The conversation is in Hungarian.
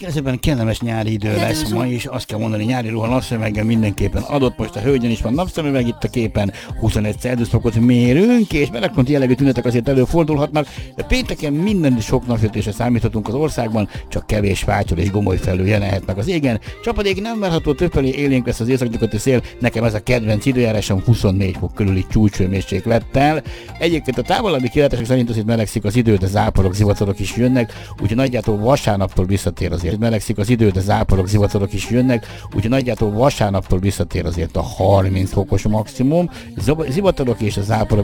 Kezdőben kellemes nyári idő lesz ma is, azt kell mondani, nyári ruha napszemüveggel mindenképpen adott, most a hölgyen is van napszemüveg itt a képen, 21 Celsius fokot mérünk, és melegponti jellegű tünetek azért előfordulhatnak, de pénteken minden sok napsütésre számíthatunk az országban, csak kevés fátyol és gomolyfelhő jelenhet meg az égen. Csapadék nem várható, többfelé élénk lesz az északnyugati szél, nekem ez a kedvenc időjárásom 24 fok körüli csúcshőmérséklettel. Egyébként a távolabbi kilátások szerint azért melegszik az idő, de záporok, zivatarok is jönnek, úgyhogy nagyjából vasárnaptól visszatér azért. Melegszik az idő, de záporok, zivatarok is jönnek, úgyhogy nagyjából vasárnaptól visszatér azért a 30 fokos maximum. Zivatarok és a záporok